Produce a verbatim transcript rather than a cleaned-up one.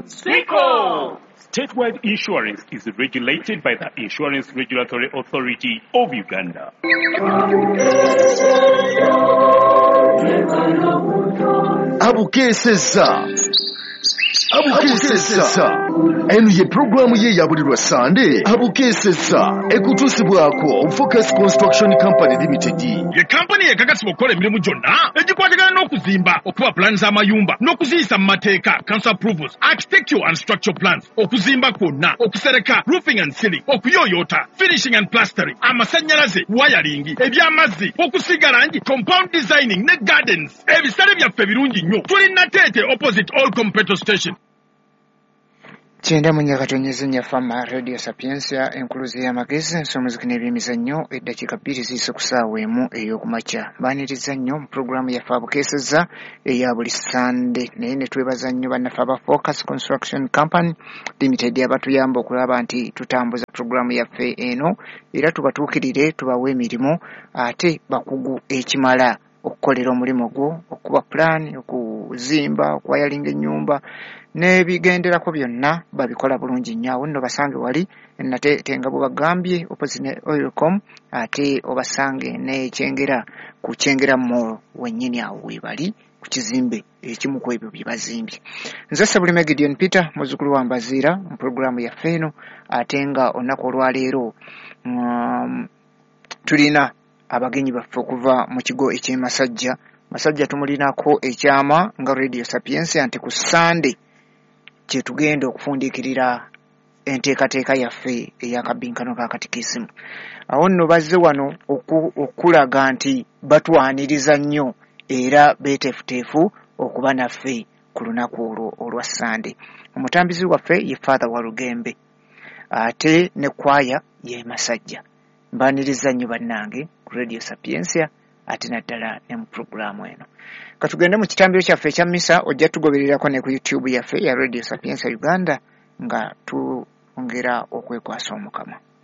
Sweco! Statewide insurance is regulated by the Insurance Regulatory Authority of Uganda. Abukeseza Abukeseza enu ye programu ye ya buli lwa Sunday. Abukeseza ekutusibwako Focus Construction Company Limited. Ye company ekakasibwa okukola emirimu gyonna egikwatagana n'okuzimba, okuba plans z'amayumba n'okuziyisa mu mateeka, council approvals, architectural and structural plans, okuzimba kwonna, okusereka, roofing and ceiling, okuyoyota, finishing and plastering, amasannyalaze, wiring, ebyamazzi, okusiga langi, compound designing ne gardens. Ebisale byaffe birungi nnyo. Tulina Tete opposite Olcom petrol station. Kyenda munyakatonyeza nyafama Radio Sapiensia enkuluzi y'amagezi ensomoziki n'ebyemizannyo eddakiika bbiri ziise ku ssaawa emu ey'okumakya. Baaniriza nnyo mu pulogulaamu yaffe Abukeseza eya buli Sande naye ne twebaza nnyo bannaffe aba Focus Construction Company Limited abatuyamba okulaba nti tutambuza pulogulaamu yaffe eno era tubatuukirire tubawe emirimu ate bakugu ekimala okukolera omulimu gwo, okuba plan, okuzimba, okwayalinga ennyumba n'ebigenderako byonna babikola bulungi nnyo. Awo nno basange wali nate tenga bubagambye opposite Oilcom ate obasange n'ekyengera ku kyengera mall wennyini awo webali ku kizimbe ekimu ku ebyo bye bazimbye. Nze Sabulime Gideon Peter muzzukulu wa Mbaziira mu pulogulaamu yaffe eno ate nga olunaku olwaleero um, tulina abagenyi baffe okuva mu kigo eky'e Masajja. Masajja tumulinako ekyama nga Radio Sapiensia nti ku Sunday kye tugenda okufundiikirira enteekateeka yaffe ey'akabinkano k'akatikisimu. Awo nno bazze wano oku, okulaga nti batwaniriza nnyo era beeteefuteefu okuba naffe ku lunaku olwo olwa Sunday. Omutambizi waffe ye Father Walugembe ate ne kwaya ye Masajja. Mbaaniriza nnyo bannange ku Radio Sapiensia ate naddala ne mu pulogulaamu eno. Katugende mu kitambiro kyaffe ekya Misa ojja tugobererako ne ku YouTube yaffe ya Radio Sapiensia Uganda nga twongera okwekwasa Omukama.